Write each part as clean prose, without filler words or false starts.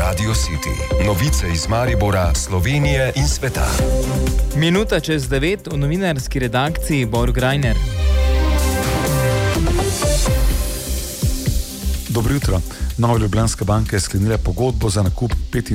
Radio City. Novice iz Maribora, Slovenije in sveta. Minuta čez 9 v novinarski redakciji Bor Grajner. Dobro jutro. Nova Ljubljanska banka je sklenila pogodbo za nakup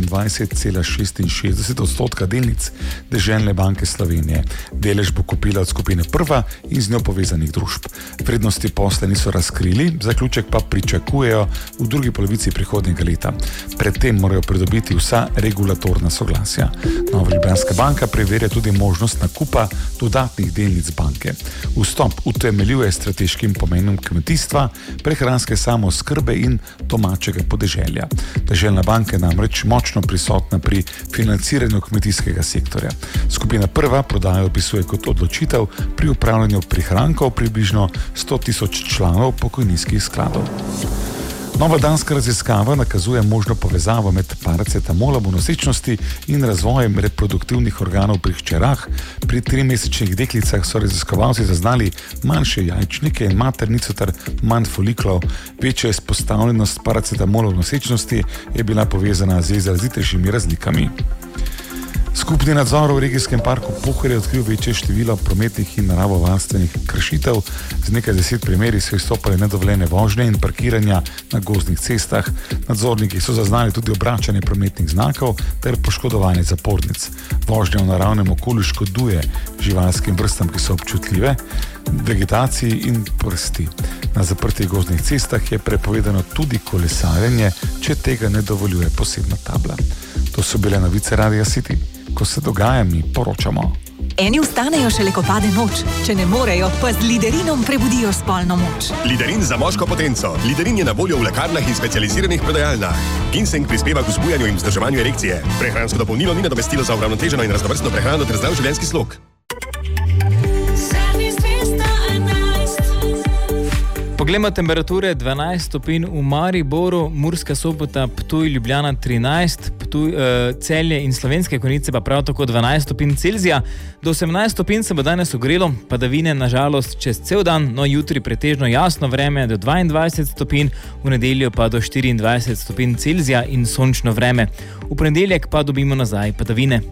25,66% delnic Deželne banke Slovenije. Delež bo kupila od skupine Prva in z njo povezanih družb. Vrednosti posla niso razkrili, zaključek pa pričakujejo v drugi polovici prihodnjega leta. Predtem morajo pridobiti vsa regulatorna soglasja. Nova Ljubljanska banka preverja tudi možnost nakupa dodatnih delnic banke. Vstop utemeljuje strateškim pomenom kmetijstva, prehranske samooskrbe in domačega podeželja. Deželna banka je namreč močno prisotna pri financiranju kmetijskega sektorja. Skupina Prva prodajo opisuje kot odločitev pri upravljanju prihrankov približno 100.000 članov pokojninskih skladov. Nova danska raziskava nakazuje možno povezavo med paracetamolom v nosečnosti in razvojem reproduktivnih organov pri hčerah. Pri 3-mesečnih deklicah so raziskovalci zaznali manjše jajčnike in maternico ter manj foliklov. Večja izpostavljenost paracetamolov v nosečnosti je bila povezana z izrazitejšimi razlikami. Skupni nadzor v regijskem parku Pohorje je odkril večje število prometnih in naravovarstvenih kršitev. Z nekaj 10 primeri so izstopale nedovoljene vožnje in parkiranja na gozdnih cestah. Nadzorniki so zaznali tudi obračanje prometnih znakov ter poškodovanje zapornic. Vožnja v naravnem okolju škoduje živalskim vrstam, ki so občutljive, vegetaciji in prsti. Na zaprtih gozdnih cestah je prepovedano tudi kolesarjenje, če tega ne dovoljuje posebna tabla. To so bile novice Radia City. Ko se dogaja, mi poročamo. Eni vstanejo šele, ko pade noč. Če ne morejo, pa z Liderinom prebudijo spolno moč. Liderin za moško potenco. Liderin je na voljo v lekarnah in specializiranih prodajalnah. Ginseng prispeva k vzbujanju in vzdrževanju erekcije. Prehransko dopolnilo ni nadomestilo za uravnoteženo in raznovrstno prehrano ter zdrav življenjski slog. Poglejmo temperature: 12 stopinj v Mariboru, Murska Sobota, Ptuj, Ljubljana 13, Celje in Slovenske Konjice pa prav tako 12 stopinj Celzija. Do 18 stopinj se bo danes ogrelo, padavine na žalost čez cel dan, no jutri pretežno jasno vreme do 22 stopinj, v nedeljo pa do 24 stopinj Celzija in sončno vreme. V ponedeljek pa dobimo nazaj padavine.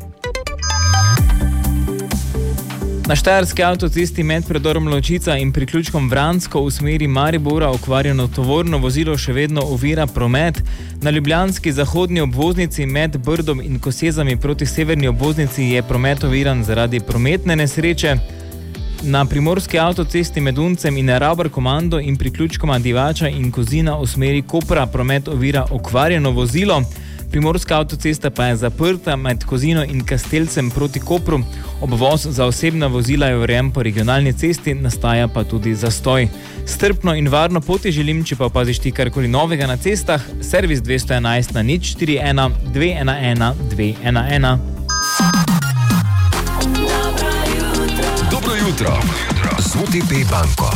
Na štajerski avtocesti med predorom Lovčica in priključkom Vransko v smeri Maribora okvarjeno tovorno vozilo še vedno ovira promet. Na ljubljanski zahodni obvoznici med Brdom in Kosezami proti severni obvoznici je promet oviran zaradi prometne nesreče. Na primorski avtocesti med Uncem in Ravbar Komando in priključkoma Divača in Kozina v smeri Kopra promet ovira okvarjeno vozilo. Primorska avtocesta pa je zaprta med Kozino in Kastelcem proti Kopru. Obvoz za osebna vozila je urejen po regionalni cesti, nastaja pa tudi zastoj. Strpno in varno poti želim, če pa opaziš ti karkoli novega na cestah, servis 211 na 041 211 211. Dobro jutro z OTP banko.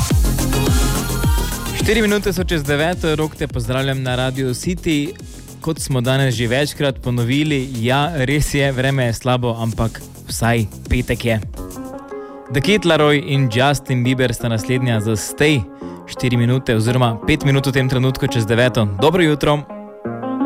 4 minute so čez 9, Rok te pozdravljam na Radio City. Kot smo danes že večkrat ponovili, ja, res je, vreme je slabo, ampak vsaj petek je. The Kid Laroi in Justin Bieber sta naslednja za Stay. 4 minute oziroma 5 minut v tem trenutku čez 9. Dobro jutro.